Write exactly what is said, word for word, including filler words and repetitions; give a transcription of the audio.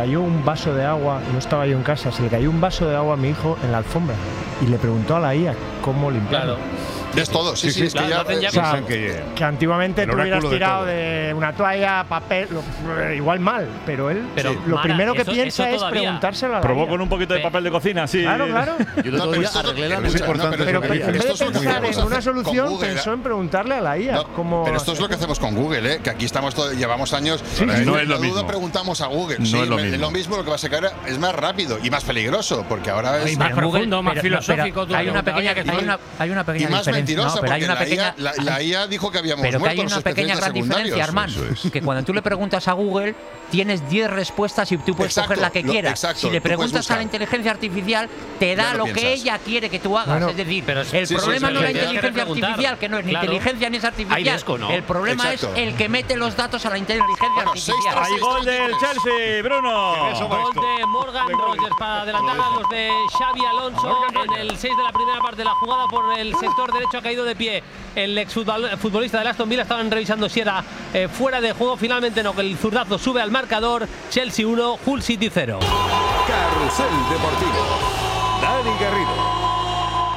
cayó un vaso de agua, no estaba yo en casa, se le cayó un vaso de agua a mi hijo en la alfombra y le preguntó a la I A cómo limpiarlo. Claro. Es todo, sí, sí, sí, es que claro, ya, ya o sea, que, que antiguamente tú hubieras tirado de, de una toalla, papel, lo, igual mal, pero él pero, sí, lo Mara, primero que eso, piensa eso es preguntárselo a la Probó I A. con un poquito de papel de cocina, sí. Claro, claro. Yo lo no, arreglé la ducha. No, pero, pero, pero en vez de pensar en una solución, Google, pensó en preguntarle a la I A. No, cómo pero esto es lo que hacemos con Google, ¿eh? Que aquí estamos todo, llevamos años. Sí, eh, no es lo duda mismo. Preguntamos a Google. No sí, es lo es mismo. lo mismo, lo que va a sacar es más rápido y más peligroso, porque ahora es más profundo, más filosófico. Hay una pequeña hay una pequeña y más mentirosa, pero hay una pequeña La, la I A dijo que habíamos pero que muerto hay una pequeña gran diferencia, Armand, es. que cuando tú le preguntas a Google tienes diez respuestas y tú puedes exacto, coger la que quieras. Lo, exacto, si le preguntas a la inteligencia artificial te da lo, lo que ella quiere que tú hagas. Bueno, es decir, pero el sí, problema sí, no es la inteligencia artificial, que no es ni claro. inteligencia ni es artificial. Desco, ¿no? El problema exacto. es el que mete los datos a la inteligencia bueno, artificial. Hay gol del Chelsea, Bruno. Gol de Morgan Rogers para adelantar a los de Xabi Alonso en el seis de la primera parte de la jugada por el sector derecho. Ha caído de pie el exfutbolista del Aston Villa. Estaban revisando si era eh, fuera de juego. Finalmente no, que el zurdazo sube al marcador. Chelsea uno, Hull City cero. Carrusel Deportivo. Dani Garrido.